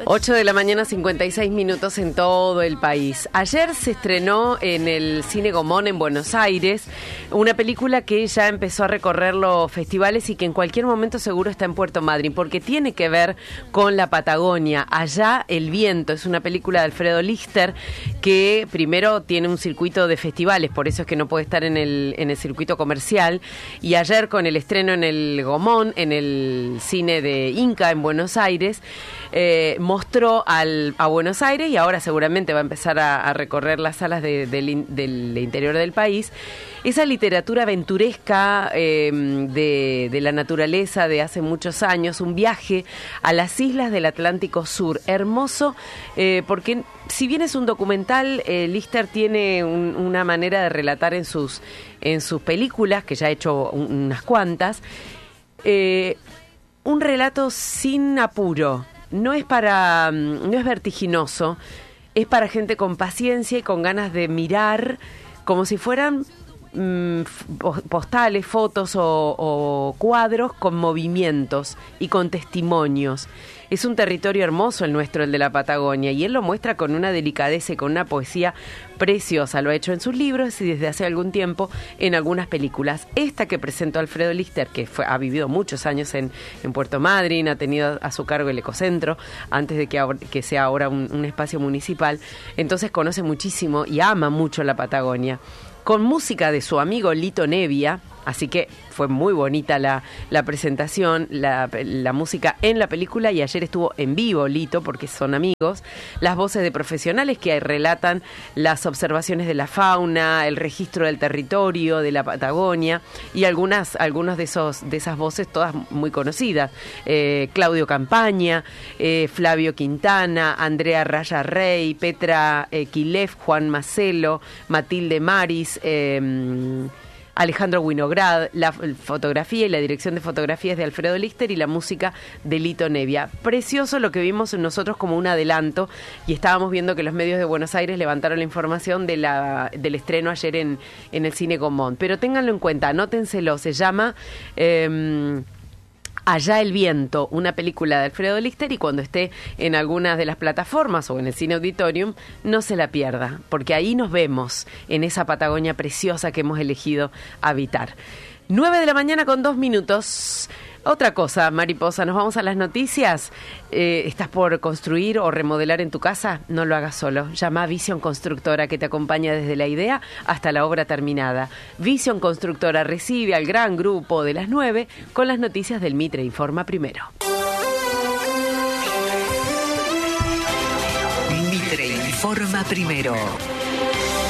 8 de la mañana, 56 minutos en todo el país. Ayer se estrenó en el Cine Gomón en Buenos Aires una película que ya empezó a recorrer los festivales y que en cualquier momento seguro está en Puerto Madryn, porque tiene que ver con la Patagonia. Allá el viento es una película de Alfredo Lister que primero tiene un circuito de festivales, por eso es que no puede estar en el circuito comercial. Y ayer con el estreno en el Gomón, en el cine de Inca en Buenos Aires, mostró a Buenos Aires, y ahora seguramente va a empezar a recorrer las salas del interior del país, esa literatura aventuresca de la naturaleza de hace muchos años, un viaje a las islas del Atlántico Sur, hermoso, porque si bien es un documental, Lister tiene una manera de relatar en sus películas, que ya ha hecho unas cuantas, un relato sin apuro. No es vertiginoso, es para gente con paciencia y con ganas de mirar como si fueran postales, fotos o cuadros con movimientos y con testimonios. Es un territorio hermoso el nuestro, el de la Patagonia, y él lo muestra con una delicadeza y con una poesía preciosa. Lo ha hecho en sus libros y desde hace algún tiempo en algunas películas. Esta que presentó Alfredo Lister, que ha vivido muchos años en Puerto Madryn, ha tenido a su cargo el Ecocentro, antes de que sea ahora un espacio municipal, entonces conoce muchísimo y ama mucho la Patagonia. Con música de su amigo Lito Nevia, así que fue muy bonita la presentación, la música en la película, y ayer estuvo en vivo Lito, porque son amigos, las voces de profesionales que relatan las observaciones de la fauna, el registro del territorio de la Patagonia, y algunos de esas voces todas muy conocidas, Claudio Campaña, Flavio Quintana, Andrea Raya Rey, Petra Quilef, Juan Macelo, Matilde Maris, Alejandro Winograd, la fotografía y la dirección de fotografías de Alfredo Lister y la música de Lito Nevia. Precioso lo que vimos nosotros como un adelanto, y estábamos viendo que los medios de Buenos Aires levantaron la información del estreno ayer en el Cine Gomón. Pero ténganlo en cuenta, anótenselo, se llama Allá el viento, una película de Alfredo Lister, y cuando esté en algunas de las plataformas o en el Cine Auditorium, no se la pierda, porque ahí nos vemos en esa Patagonia preciosa que hemos elegido habitar. 9 de la mañana con 2 minutos. Otra cosa, Mariposa, nos vamos a las noticias. ¿Estás por construir o remodelar en tu casa? No lo hagas solo. Llama a Vision Constructora, que te acompaña desde la idea hasta la obra terminada. Vision Constructora recibe al gran grupo de las 9 con las noticias del Mitre Informa Primero. Mitre Informa Primero.